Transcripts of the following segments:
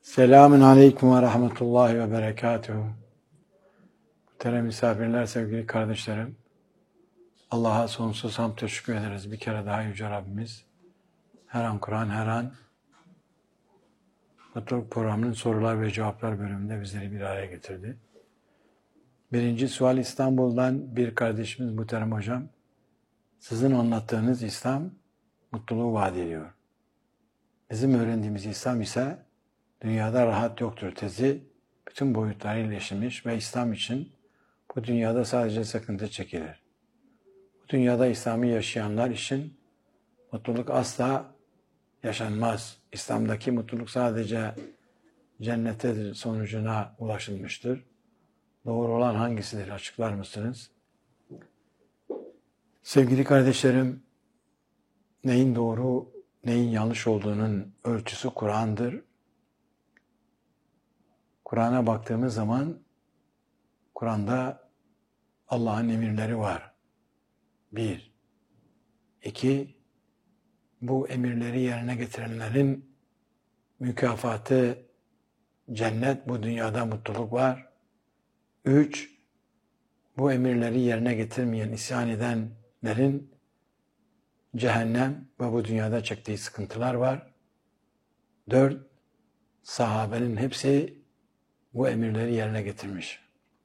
Selamun Aleyküm ve Rahmetullahi ve Berekatuhu. Muhterem misafirler, sevgili kardeşlerim. Allah'a sonsuz hamd teşekkür ederiz. Bir kere daha Yüce Rabbimiz her an Kur'an, her an Mutluluk programının sorular ve cevaplar bölümünde bizleri bir araya getirdi. Birinci sual İstanbul'dan bir kardeşimiz Muhterem Hocam. Sizin anlattığınız İslam mutluluğu vaat ediyor. Bizim öğrendiğimiz İslam ise dünyada rahat yoktur tezi bütün boyutlarıyla işlemiş ve İslam için bu dünyada sadece sıkıntı çekilir. Bu dünyada İslam'ı yaşayanlar için mutluluk asla yaşanmaz. İslam'daki mutluluk sadece cennete sonucuna ulaşılmıştır. Doğru olan hangisidir? Açıklar mısınız? Sevgili kardeşlerim, neyin doğru, neyin yanlış olduğunun ölçüsü Kur'an'dır. Kur'an'a baktığımız zaman Kur'an'da Allah'ın emirleri var. 1. 2. Bu emirleri yerine getirenlerin mükafatı cennet, bu dünyada mutluluk var. 3. Bu emirleri yerine getirmeyen, isyan edenlerin cehennem ve bu dünyada çektiği sıkıntılar var. 4. Sahabenin hepsi bu emirleri yerine getirmiş.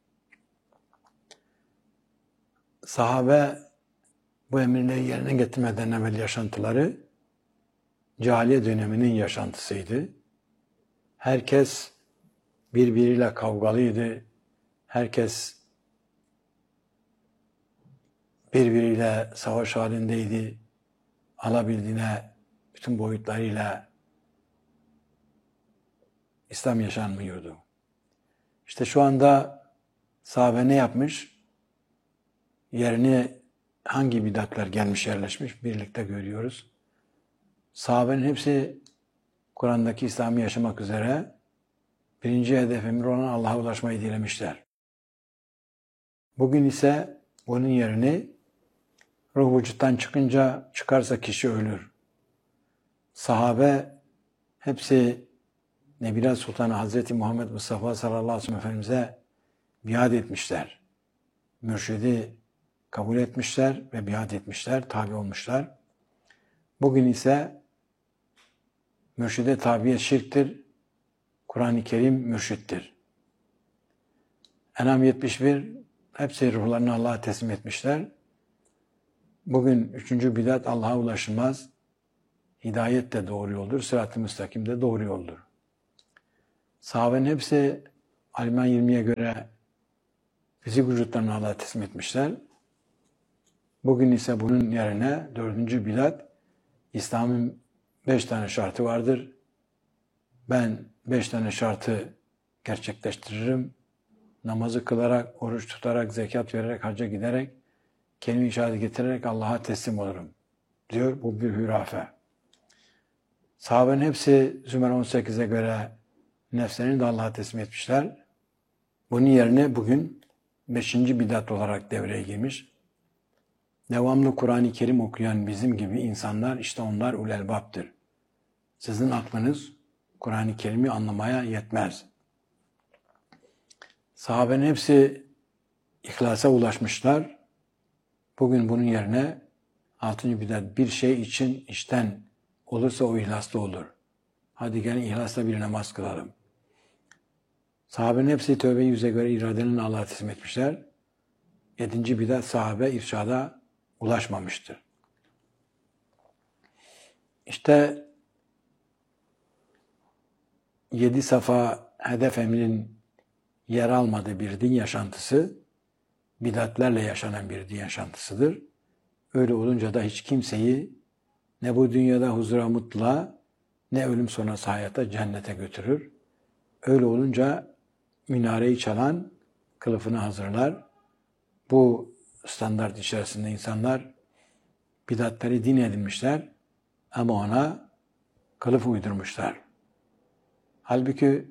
Sahabe bu emirleri yerine getirmeden evvel yaşantıları cahiliye döneminin yaşantısıydı. Herkes birbiriyle kavgalıydı. Herkes birbiriyle savaş halindeydi. Alabildiğine bütün boyutlarıyla İslam yaşanmıyordu. İşte şu anda sahabe ne yapmış? Yerine hangi bidatlar gelmiş, yerleşmiş birlikte görüyoruz. Sahabenin hepsi Kur'an'daki İslam'ı yaşamak üzere birinci hedef emir olan Allah'a ulaşmayı dilemişler. Bugün ise bunun yerini ruh vücuttan çıkarsa kişi ölür. Sahabe hepsi Nebiler Sultanı Hazreti Muhammed Mustafa sallallahu aleyhi ve sellem Efendimiz'e biat etmişler. Mürşidi kabul etmişler ve biat etmişler, tabi olmuşlar. Bugün ise mürşide tabiyet şirktir, Kur'an-ı Kerim mürşittir. En'am 71, hepsi ruhlarını Allah'a teslim etmişler. Bugün üçüncü bidat Allah'a ulaşılmaz. Hidayet de doğru yoldur, sırat-ı müstakim de doğru yoldur. Sahabenin hepsi Aliman 20'ye göre fizik vücutlarını Allah'a teslim etmişler. Bugün ise bunun yerine dördüncü bidat, İslam'ın 5 tane şartı vardır. Ben 5 tane şartı gerçekleştiririm. Namazı kılarak, oruç tutarak, zekat vererek, hacca giderek, kelime-i şehadet getirerek Allah'a teslim olurum diyor. Bu bir hürafe. Sahabenin hepsi Zümer 18'e göre nefslerini de Allah'a teslim etmişler. Bunun yerine bugün 5. bidat olarak devreye girmiş. Devamlı Kur'an-ı Kerim okuyan bizim gibi insanlar, işte onlar ulelbaptır. Sizin aklınız Kur'an-ı Kerim'i anlamaya yetmez. Sahabenin hepsi ihlasa ulaşmışlar. Bugün bunun yerine 6. bidat, bir şey için işten olursa o ihlaslı olur. Hadi gelin ihlasla bir namaz kılalım. Sahabenin hepsi tövbe yüze göre iradenin Allah'a teslim etmişler. 7. bidat, sahabe irşada ulaşmamıştır. İşte 7 safa hedef emrin yer almadığı bir din yaşantısı, bidatlerle yaşanan bir din yaşantısıdır. Öyle olunca da hiç kimseyi ne bu dünyada huzura, mutluluğa, ne ölüm sonrası hayata, cennete götürür. Öyle olunca minareyi çalan kılıfını hazırlar. Bu standart içerisinde insanlar bidatleri din edinmişler ama ona kılıf uydurmuşlar. Halbuki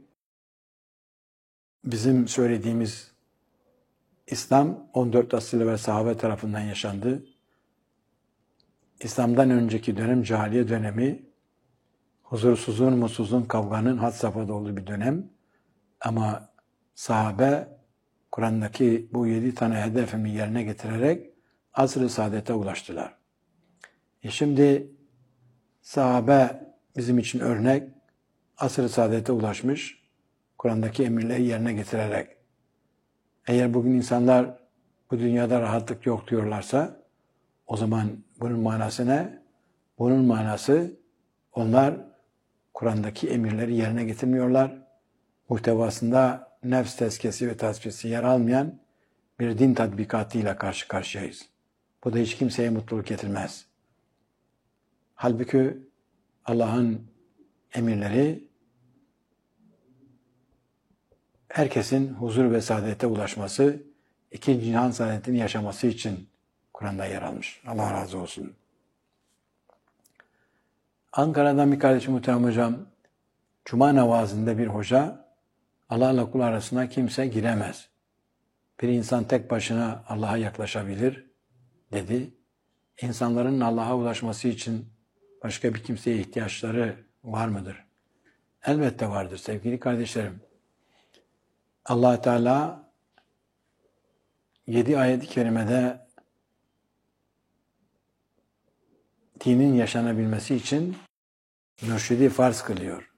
bizim söylediğimiz İslam 14 asır ve sahabe tarafından yaşandı. İslam'dan önceki dönem cahiliye dönemi, huzursuzluğun, mutsuzluğun, kavganın had safhada olduğu bir dönem. Ama sahabe Kur'an'daki bu 7 tane hedefimi yerine getirerek asr-ı saadete ulaştılar. Şimdi sahabe bizim için örnek, asr-ı saadete ulaşmış, Kur'an'daki emirleri yerine getirerek. Eğer bugün insanlar bu dünyada rahatlık yok diyorlarsa, o zaman bunun manası ne? Bunun manası onlar Kur'an'daki emirleri yerine getirmiyorlar. Muhtevasında nefs tezkiyesi ve tasfiyesi yer almayan bir din tatbikatıyla karşı karşıyayız. Bu da hiç kimseye mutluluk getirmez. Halbuki Allah'ın emirleri herkesin huzur ve saadete ulaşması, ikinci cihan saadetini yaşaması için Kur'an'da yer almış. Allah razı olsun. Ankara'dan bir kardeşim, muhterem hocam, Cuma namazında bir hoca, Allah'la kul arasına kimse giremez. Bir insan tek başına Allah'a yaklaşabilir dedi. İnsanların Allah'a ulaşması için başka bir kimseye ihtiyaçları var mıdır? Elbette vardır sevgili kardeşlerim. Allah Teala 7 ayet-i kerimede dinin yaşanabilmesi için mürşidi farz kılıyor.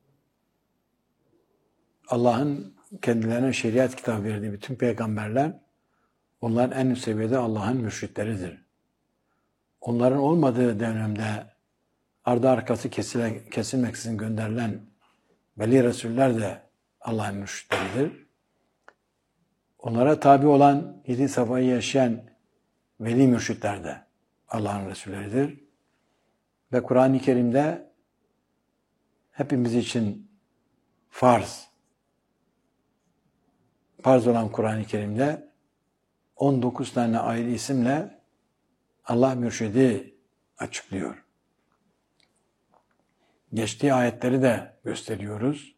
Allah'ın kendilerine şeriat kitabı verdiği bütün peygamberler, onlar en üst seviyede Allah'ın mürşitleridir. Onların olmadığı dönemde ardı arkası kesilmeksizin gönderilen veli Resuller de Allah'ın mürşitleridir. Onlara tabi olan 7 safhayı yaşayan veli mürşitler de Allah'ın Resulleridir. Ve Kur'an-ı Kerim'de hepimiz için farz olan Kur'an-ı Kerim'de 19 tane ayrı isimle Allah mürşidi açıklıyor. Geçtiği ayetleri de gösteriyoruz.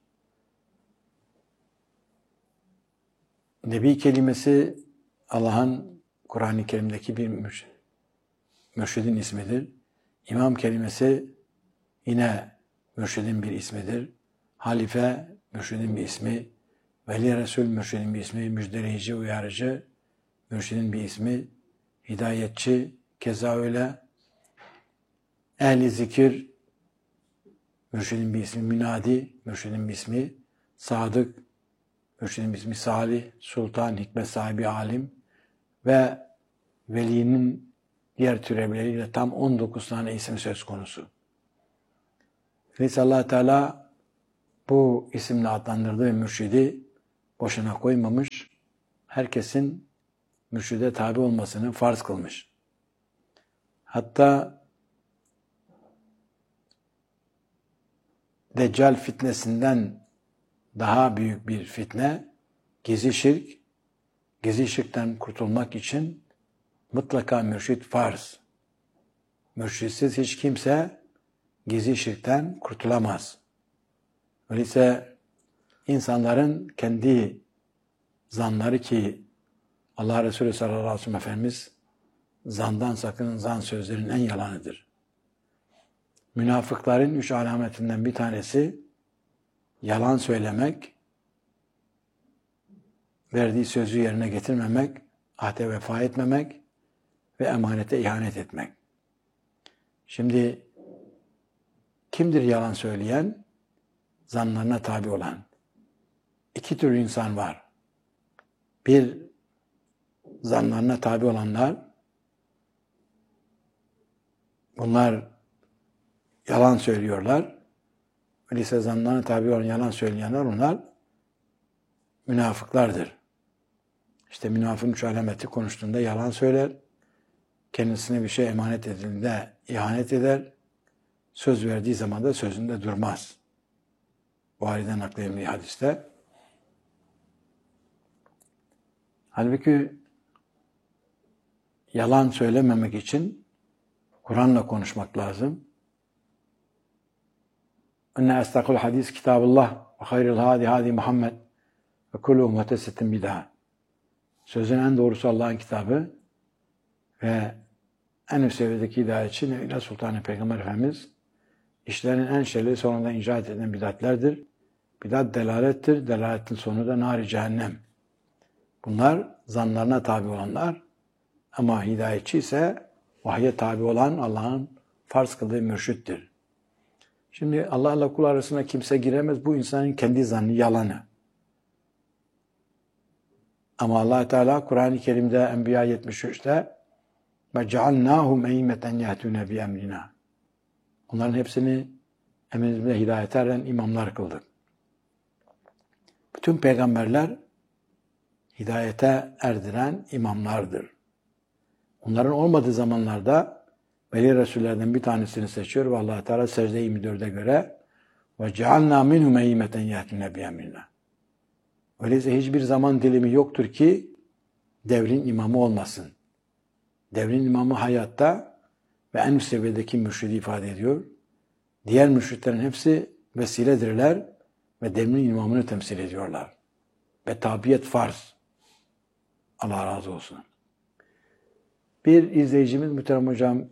Nebi kelimesi Allah'ın Kur'an-ı Kerim'deki bir mürşidin ismidir. İmam kelimesi yine mürşidin bir ismidir. Halife mürşidin bir ismi. Veli Resul mürşidin bir ismi. Müjdeleyici, uyarıcı mürşidin bir ismi. Hidayetçi keza öyle. Ehli zikir mürşidin bir ismi. Münadi mürşidin bir ismi. Sadık mürşidin bir ismi. Salih, sultan, hikmet sahibi, alim ve velinin diğer türevleriyle tam 19 tane isim söz konusu. Neyse Allah Teala bu isimle adlandırdığı mürşidi boşuna koymamış. Herkesin mürşide tabi olmasını farz kılmış. Hatta Deccal fitnesinden daha büyük bir fitne gizli şirk. Gizli şirkten kurtulmak için mutlaka mürşid farz. Mürşidsiz hiç kimse gizli şirkten kurtulamaz. Öyleyse insanların kendi zanları ki Allah Resulü sallallahu aleyhi ve sellem Efendimiz zandan sakının, zan sözlerin en yalanıdır. Münafıkların 3 alametinden bir tanesi yalan söylemek, verdiği sözü yerine getirmemek, ahde vefa etmemek ve emanete ihanet etmek. Şimdi kimdir yalan söyleyen? Zanlarına tabi olan. 2 tür insan var. Bir, zanlarına tabi olanlar, bunlar yalan söylüyorlar. Öyleyse zanlarına tabi olan yalan söyleyenler, onlar münafıklardır. İşte münafığın 3 alameti konuştuğunda yalan söyler, kendisine bir şey emanet edildiğinde ihanet eder, söz verdiği zaman da sözünde durmaz. Buhari'den nakledildiği hadiste. Halbuki yalan söylememek için Kur'an'la konuşmak lazım. İnne estaqul hadis kitabullah ve hayrul hadi Muhammed ve kullu muhtesetin bid'a. Sözün en doğrusu Allah'ın kitabı ve en üst seviyedeki hidayetçi Nebiler Sultanı Peygamber Efendimiz İşlerin en şerli sonunda icat edilen bidatlerdir. Bidat delalettir. Delaletin sonu da nar-ı cehennem. Bunlar zanlarına tabi olanlar ama hidayetçi ise vahye tabi olan Allah'ın farz kıldığı mürşittir. Şimdi Allah'la kul arasına kimse giremez. Bu insanın kendi zannı, yalanı. Ama Allah Teala Kur'an-ı Kerim'de Enbiya 73'te وَجَعَلْنَاهُمْ اَيْمَةً يَهْتُونَ بِأَمْرِنَا Onların hepsini emrimizle hidayete eren imamlar kıldık. Bütün peygamberler hidayete erdiren imamlardır. Onların olmadığı zamanlarda veli Resullerden bir tanesini seçiyor ve Allah Teala Secde 24'e göre وَجَعَلْنَا مِنْهُمْ اَيْمَةً يَهْتُونَ بِأَمْرِنَا Öyleyse hiçbir zaman dilimi yoktur ki devrin imamı olmasın. Devrin imamı hayatta ve en üst seviyedeki mürşidi ifade ediyor. Diğer mürşitlerin hepsi vesiledirler ve devrin imamını temsil ediyorlar. Ve tabiyet farz. Allah razı olsun. Bir izleyicimiz muhterem hocam,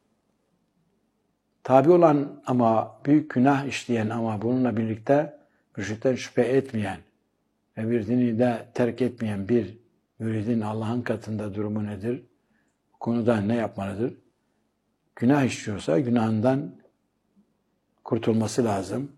tabi olan ama büyük günah işleyen ama bununla birlikte mürşitten şüphe etmeyen ve bir dini de terk etmeyen bir müridin Allah'ın katında durumu nedir? Bu konuda ne yapmalıdır? Günah işliyorsa günahından kurtulması lazım.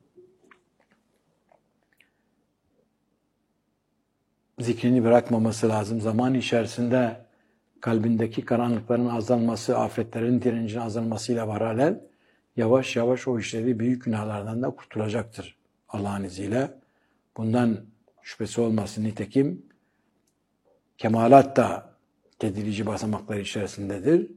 Zikrini bırakmaması lazım. Zaman içerisinde kalbindeki karanlıkların azalması, afetlerin direncinin azalmasıyla paralel yavaş yavaş o işlediği büyük günahlardan da kurtulacaktır Allah'ın izniyle. Bundan şüphesi olmasın. Nitekim kemalat da tedrici basamaklar içerisindedir.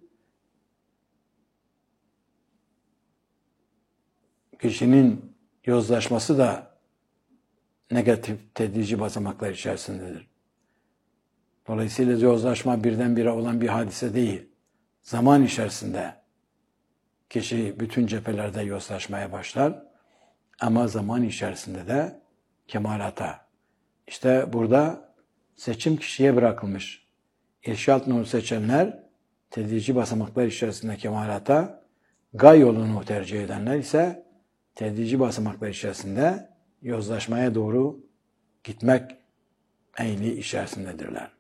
Kişinin yozlaşması da negatif tedrici basamaklar içerisindedir. Dolayısıyla yozlaşma birdenbire olan bir hadise değil. Zaman içerisinde kişi bütün cephelerde yozlaşmaya başlar ama zaman içerisinde de kemalata. İşte burada seçim kişiye bırakılmış. İrşad nuru seçenler tedrici basamaklar içerisinde kemalata, gay yolunu tercih edenler ise tedrici basamaklar içerisinde yozlaşmaya doğru gitmek eğili içerisindedirler.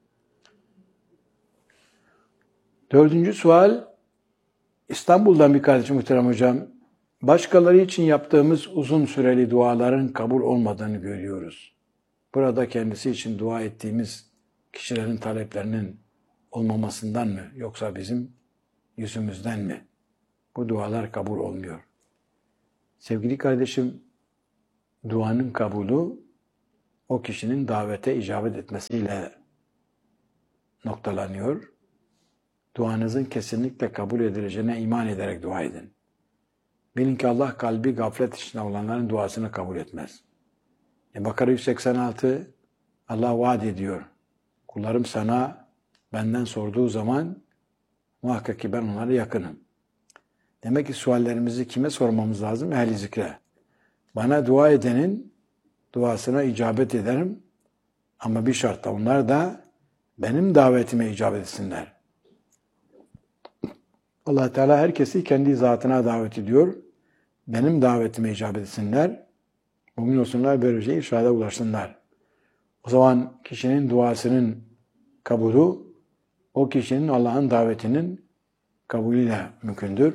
Dördüncü sual, İstanbul'dan bir kardeşim muhterem hocam, başkaları için yaptığımız uzun süreli duaların kabul olmadığını görüyoruz. Burada kendisi için dua ettiğimiz kişilerin taleplerinin olmamasından mı yoksa bizim yüzümüzden mi? Bu dualar kabul olmuyor. Sevgili kardeşim, duanın kabulü o kişinin davete icabet etmesiyle noktalanıyor. Duanızın kesinlikle kabul edileceğine iman ederek dua edin. Bilin ki Allah kalbi gaflet içinde olanların duasını kabul etmez. Bakara 186 Allah vaat ediyor. Kullarım sana benden sorduğu zaman muhakkak ki ben onlara yakınım. Demek ki suallerimizi kime sormamız lazım? Ehli zikre. Bana dua edenin duasına icabet ederim. Ama bir şartla onlar da benim davetime icabet etsinler. Allah Teala herkesi kendi zatına davet ediyor. Benim davetime icabet etsinler. Mümin olsunlar, böylece irşada ulaşsınlar. O zaman kişinin duasının kabulü o kişinin Allah'ın davetinin kabulüyle mümkündür.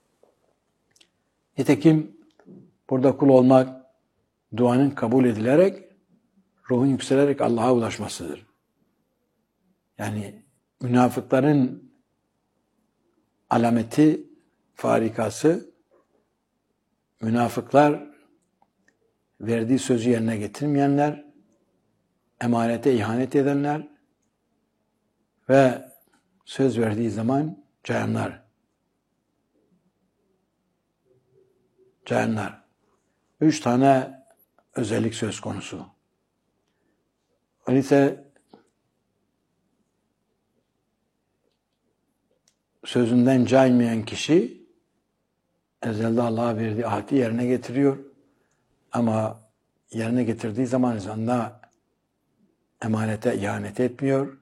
Nitekim burada kul olmak duanın kabul edilerek ruhun yükselerek Allah'a ulaşmasıdır. Yani münafıkların alameti farikası, münafıklar verdiği sözü yerine getirmeyenler, emanete ihanet edenler ve söz verdiği zaman cayanlar. Cayanlar. 3 tane özellik söz konusu. Öyleyse sözünden caymayan kişi ezelde Allah'a verdiği ahdi yerine getiriyor. Ama yerine getirdiği zaman insanda emanete ihanet etmiyor.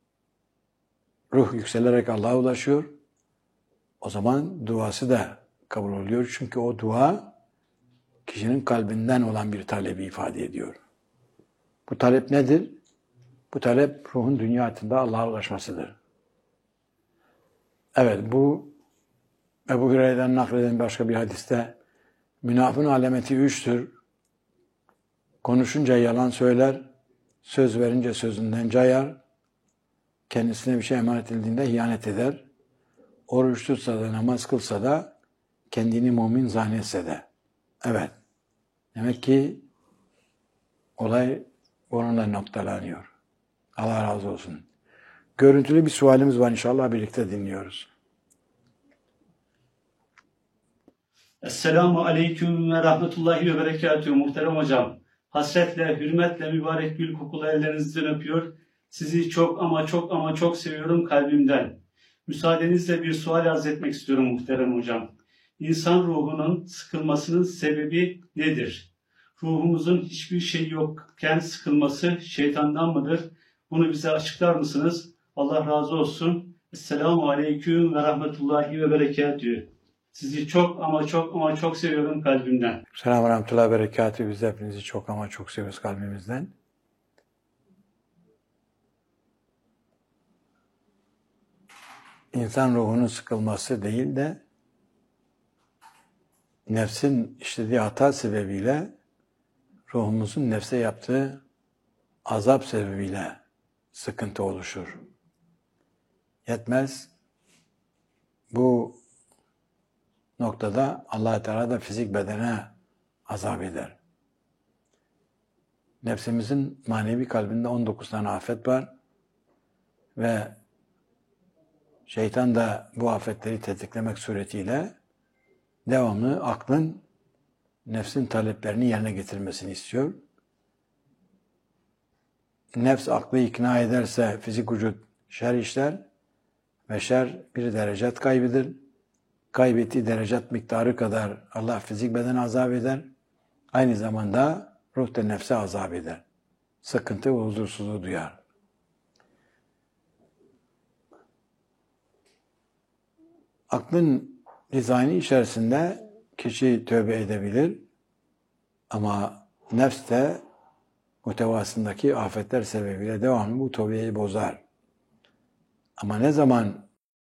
Ruh yükselerek Allah'a ulaşıyor. O zaman duası da kabul oluyor. Çünkü o dua kişinin kalbinden olan bir talebi ifade ediyor. Bu talep nedir? Bu talep ruhun dünya hayatında Allah'a ulaşmasıdır. Evet, bu Ebu Hureyre'den nakleden başka bir hadiste münafığın alameti 3'tür. Konuşunca yalan söyler, söz verince sözünden cayar, kendisine bir şey emanet edildiğinde ihanet eder, oruç tutsa da namaz kılsa da kendini mümin zannetse de. Evet, demek ki olay onunla noktalanıyor. Allah razı olsun. Görüntülü bir sualimiz var, inşallah birlikte dinliyoruz. Esselamu Aleyküm ve Rahmetullahi ve Berekatühü muhterem hocam. Hasretle, hürmetle mübarek gül kokulu ellerinizden öpüyor. Sizi çok ama çok ama çok seviyorum kalbimden. Müsaadenizle bir sual arz etmek istiyorum muhterem hocam. İnsan ruhunun sıkılmasının sebebi nedir? Ruhumuzun hiçbir şey yokken sıkılması şeytandan mıdır? Bunu bize açıklar mısınız? Allah razı olsun. Esselamu Aleyküm ve Rahmetullahi ve Berekatühü. Sizi çok ama çok ama çok seviyorum kalbimden. Selamun Rahmetullahi ve Berekatühü. Biz de hepinizi çok ama çok seviyoruz kalbimizden. İnsan ruhunun sıkılması değil de nefsin işlediği hata sebebiyle ruhumuzun nefse yaptığı azap sebebiyle sıkıntı oluşur. Yetmez. Bu noktada Allah Teala da fizik bedene azap eder. Nefsimizin manevi kalbinde 19 tane afet var ve şeytan da bu afetleri tetiklemek suretiyle devamlı aklın nefsin taleplerini yerine getirmesini istiyor. Nefs aklı ikna ederse fizik vücut şer işler ve şer bir derecat kaybıdır. Kaybettiği derecat miktarı kadar Allah fizik bedene azap eder. Aynı zamanda ruh da nefse azap eder. Sıkıntı ve huzursuzluğu duyar. Aklın dizaynı içerisinde kişi tövbe edebilir ama nefs de muhtevasındaki afetler sebebiyle devamlı bu tövbeyi bozar. Ama ne zaman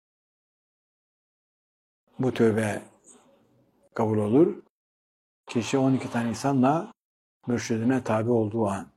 bu tövbe kabul olur? Kişi 12 tane insanla mürşidine tabi olduğu an.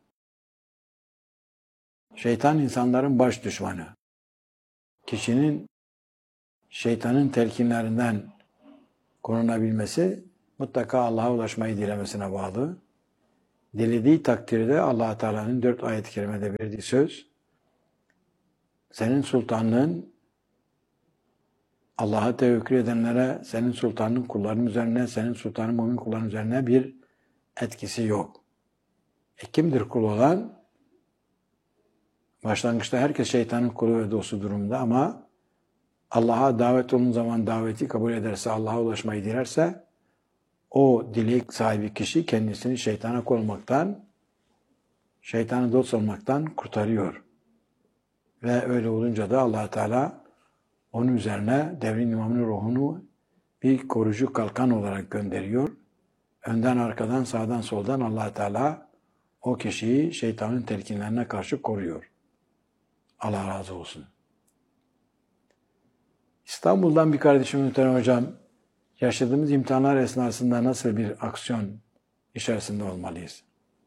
Şeytan insanların baş düşmanı. Kişinin şeytanın telkinlerinden korunabilmesi mutlaka Allah'a ulaşmayı dilemesine bağlı. Dilediği takdirde Allah Teala'nın 4 ayet-i kerimede verdiği söz, senin sultanlığın Allah'a tevekkül edenlere, senin sultanın kulların üzerine, senin sultanın mümin kulların üzerine bir etkisi yok. Kimdir kul olan? Başlangıçta herkes şeytanın kulu ve dostu durumda ama Allah'a davet olun zaman daveti kabul ederse, Allah'a ulaşmayı dilerse, o dilek sahibi kişi kendisini şeytana kul olmaktan, şeytana dost olmaktan kurtarıyor. Ve öyle olunca da Allah Teala onun üzerine devrin imamının ruhunu bir koruyucu kalkan olarak gönderiyor. Önden, arkadan, sağdan, soldan Allah Teala o kişiyi şeytanın telkinlerine karşı koruyor. Allah razı olsun. İstanbul'dan bir kardeşim muhterem hocam, yaşadığımız imtihanlar esnasında nasıl bir aksiyon içerisinde olmalıyız?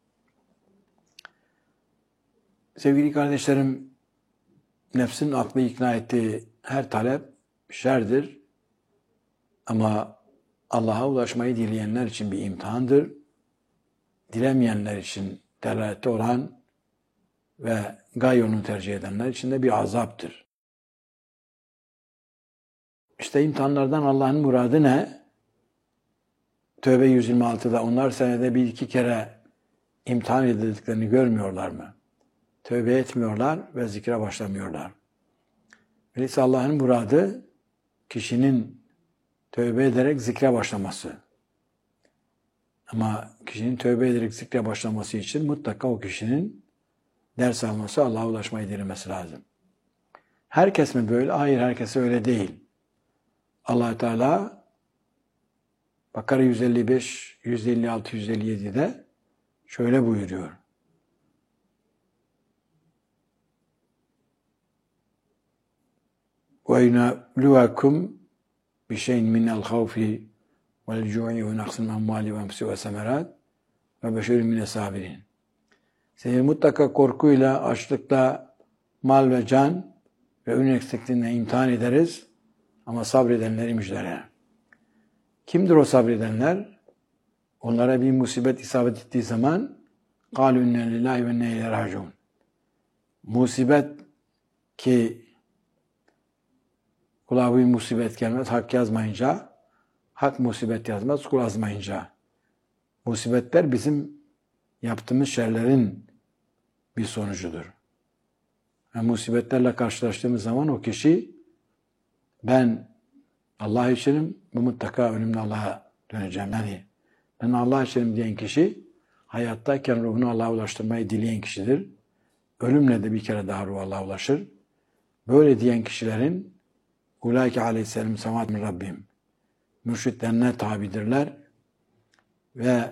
Sevgili kardeşlerim, nefsin aklı ikna ettiği her talep şerdir. Ama Allah'a ulaşmayı dileyenler için bir imtihandır. Dilemeyenler için delalette olan ve gayyonu tercih edenler için de bir azaptır. İşte imtihanlardan Allah'ın muradı ne? Tövbe 126'da onlar senede bir iki kere imtihan edildiklerini görmüyorlar mı? Tövbe etmiyorlar ve zikre başlamıyorlar. Öyleyse Allah'ın muradı kişinin tövbe ederek zikre başlaması. Ama kişinin tövbe ederek zikre başlaması için mutlaka o kişinin ders alması, Allah'a ulaşmayı dilemesi lazım. Herkes mi böyle? Hayır, herkes öyle değil. Allah Teala Bakara 155, 156, 157'de şöyle buyuruyor. وَاِنَبْلُوَكُمْ بِشَيْءٍ مِنَ الْخَوْفِ وَالْجُوعِ وَنَقْصٍ مِنَ الْاَمْوَالِ وَاَنْفُسِ وَالثَّمَرَاتِ وَبَشِّرْ مِنَ الصَّابِرِينَ. Seni mutlaka korkuyla, açlıkla, mal ve can ve ürün eksikliğine imtihan ederiz. Ama sabredenleri müjdele. Kimdir o sabredenler? Onlara bir musibet isabet ettiği zaman قَالُوا اِنَّا لِلّٰهِ وَاِنَّا اِلَيْهِ رَاجِعُونَ. Musibet ki kula bir musibet gelmez, hak yazmayınca, hak musibet yazmaz, kul azmayınca. Musibetler bizim yaptığımız şerlerin bir sonucudur. Yani musibetlerle karşılaştığımız zaman o kişi ben Allah içinim, bu mutlaka önümde Allah'a döneceğim. Yani ben Allah içinim diyen kişi hayattayken ruhunu Allah'a ulaştırmayı dileyen kişidir. Ölümle de bir kere daha ruhu Allah'a ulaşır. Böyle diyen kişilerin Ulaike aleyhisselam semaat min Rabbim mürşitlerine tabidirler ve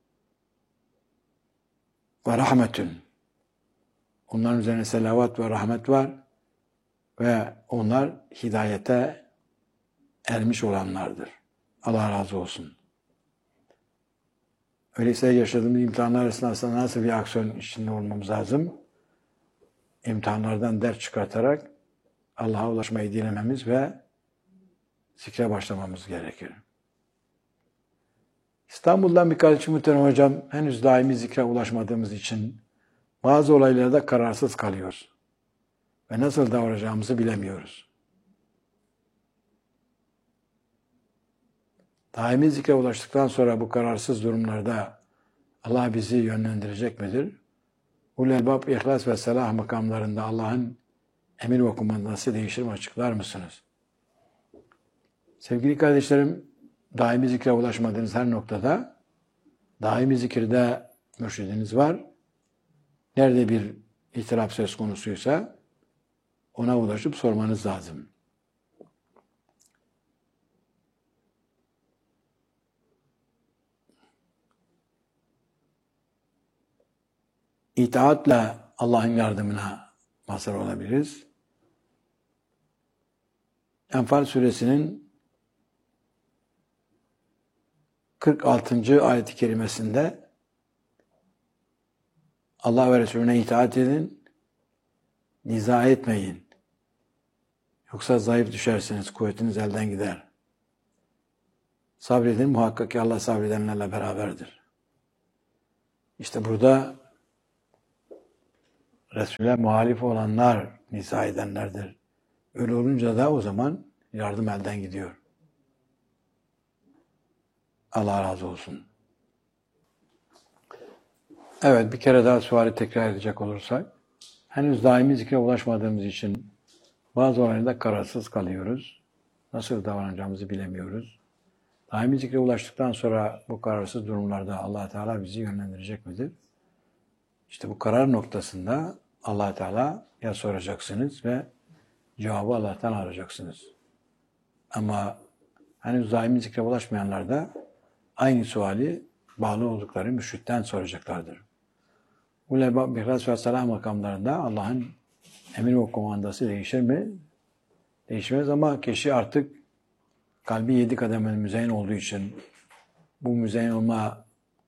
rahmetün. Onların üzerine selavat ve rahmet var ve onlar hidayete ermiş olanlardır. Allah razı olsun. Öyleyse yaşadığımız imtihanlar esnasında nasıl bir aksiyon içinde olmamız lazım? İmtihanlardan ders çıkartarak Allah'a ulaşmayı dilememiz ve zikre başlamamız gerekir. İstanbul'dan bir kardeşim muhterem hocam, henüz daimi zikre ulaşmadığımız için bazı olaylarda kararsız kalıyoruz. Ve nasıl davranacağımızı bilemiyoruz. Daimi zikre ulaştıktan sonra bu kararsız durumlarda Allah bizi yönlendirecek midir? Ulul Elbab, İhlas ve Selah makamlarında Allah'ın emir ve kumandası değişir mi? Açıklar mısınız? Sevgili kardeşlerim, daimi zikre ulaşmadığınız her noktada daimi zikirde mürşidiniz var. Nerede bir itiraf söz konusuysa ona ulaşıp sormanız lazım. İtaatle Allah'ın yardımına mazhar olabiliriz. Enfal suresinin 46. ayet-i kerimesinde Allah ve Resulüne itaat edin, niza etmeyin. Yoksa zayıf düşersiniz, kuvvetiniz elden gider. Sabredin, muhakkak ki Allah sabredenlerle beraberdir. İşte burada Resul'e muhalif olanlar niza edenlerdir. Öyle olunca da o zaman yardım elden gidiyor. Allah razı olsun. Evet, bir kere daha suali tekrar edecek olursak, henüz daimi zikre ulaşmadığımız için bazı olaylarda kararsız kalıyoruz. Nasıl davranacağımızı bilemiyoruz. Daimi zikre ulaştıktan sonra bu kararsız durumlarda Allah Teala bizi yönlendirecek midir? İşte bu karar noktasında Allah Teala'ya soracaksınız ve cevabı Allah'tan arayacaksınız. Ama henüz daimi zikre ulaşmayanlar da aynı suali bağlı oldukları mürşitten soracaklardır. Ulema İhlas ve Selah makamlarında Allah'ın emir ve komandası değişir mi? Değişmez ama kişi artık kalbi 7 kademeli müzeyyen olduğu için bu müzeyyen olma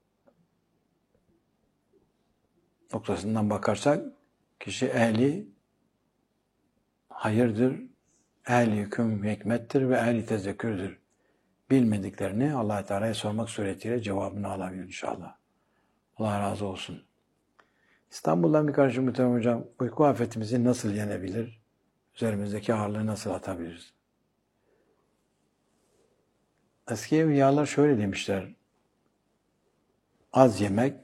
noktasından bakarsak kişi ehli hayırdır, ehli hüküm hikmettir ve ehli tezekkürdür. Bilmediklerini Allah-u Teala'ya sormak suretiyle cevabını alabilir inşallah. Allah razı olsun. İstanbul'dan bir kardeşim muhterem hocam, uyku afetimizi nasıl yenebilir? Üzerimizdeki ağırlığı nasıl atabiliriz? Eski evliyalar şöyle demişler. Az yemek,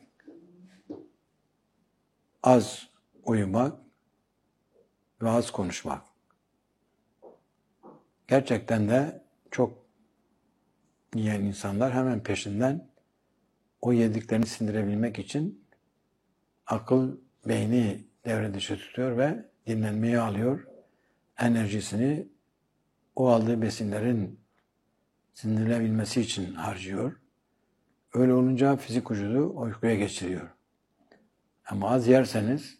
az uyumak ve az konuşmak. Gerçekten de çok yiyen insanlar hemen peşinden o yediklerini sindirebilmek için akıl, beyni devre dışı tutuyor ve dinlenmeyi alıyor. Enerjisini o aldığı besinlerin sindirilebilmesi için harcıyor. Öyle olunca fizik vücudu uykuya geçiriyor. Ama az yerseniz,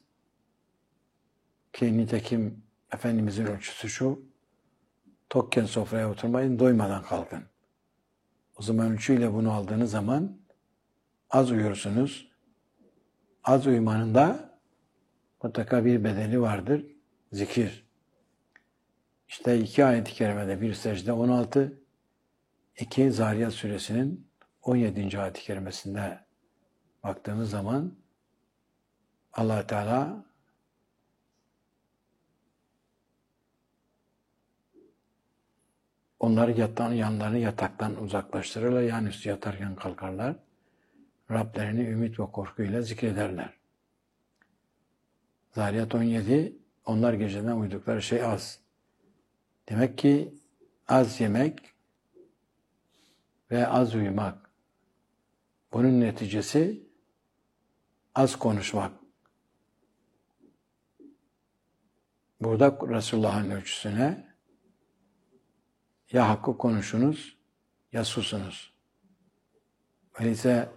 ki nitekim Efendimizin ölçüsü şu, tokken sofraya oturmayın, doymadan kalkın. O zaman ölçüyle bunu aldığınız zaman az uyursunuz. Az uyumanın da mutlaka bir bedeli vardır. Zikir. İşte 2 ayet-i kerimede, bir secde 16, 2 Zariyat suresinin 17. ayet-i kerimesinde baktığımız zaman Allah Teala onları yanlarını yataktan uzaklaştırırlar. Yani üstü yatarken kalkarlar. Rablerini ümit ve korkuyla zikrederler. Zariyat 17, onlar geceden uydukları şey az. Demek ki az yemek ve az uyumak. Bunun neticesi az konuşmak. Burada Resulullah'ın ölçüsüne ya hakkı konuşunuz ya susunuz. Öyleyse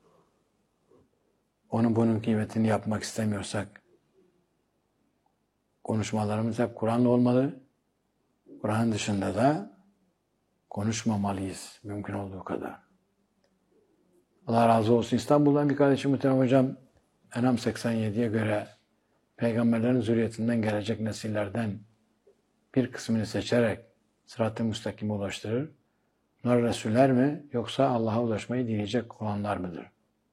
bunun kıymetini yapmak istemiyorsak konuşmalarımız hep Kur'an'la olmalı. Kur'an dışında da konuşmamalıyız mümkün olduğu kadar. Allah razı olsun. İstanbul'dan bir kardeşim muhterem hocam, Enam 87'ye göre peygamberlerin zürriyetinden gelecek nesillerden bir kısmını seçerek sırat-ı müstakime ulaştırır. Bunlar Resuller mi yoksa Allah'a ulaşmayı dileyecek olanlar mıdır?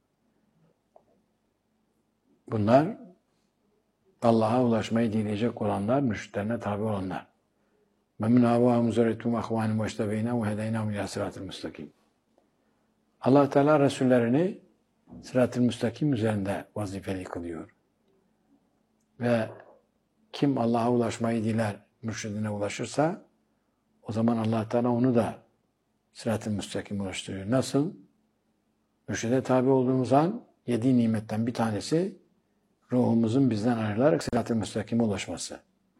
Bunlar Allah'a ulaşmayı dileyecek olanlar, mürşitlerine tabi olanlar. Memin avâhum zürriyetum ahvânim ve iştebeynâhu hedeynâhum ilâ sırat-ı müstakim. Allah Teala Resullerini sırat-ı müstakim üzerinde vazifeli kılıyor. Ve kim Allah'a ulaşmayı diler, mürşidine ulaşırsa o zaman Allah Teala onu da sırat-ı müstakim ulaştırıyor. Nasıl? Mürşide tabi olduğumuz an 7 nimetten bir tanesi ruhumuzun bizden ayrılarak sırat-ı müstakime ulaşması.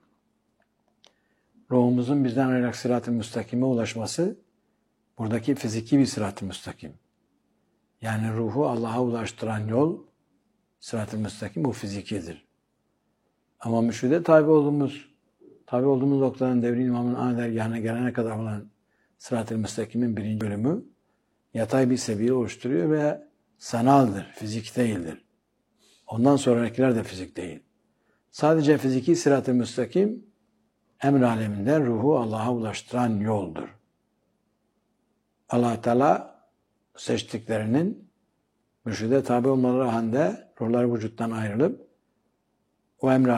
Ruhumuzun bizden ayrılarak sırat-ı müstakime ulaşması buradaki fiziki bir sırat-ı müstakim. Yani ruhu Allah'a ulaştıran yol sırat-ı müstakim, bu fizikidir. Ama mürşide tabi olduğumuz noktadan devrin imamın ana dergâhına gelene kadar olan sırat-ı müstakimin 1. bölümü yatay bir seviye oluşturuyor ve sanaldır, fizik değildir. Ondan sonrakiler de fizik değil. Sadece fiziki sırat-ı müstakim emr aleminde ruhu Allah'a ulaştıran yoldur. Allah Teala seçtiklerinin mürşide tabi olmaları halinde ruhları vücuttan ayrılıp o emr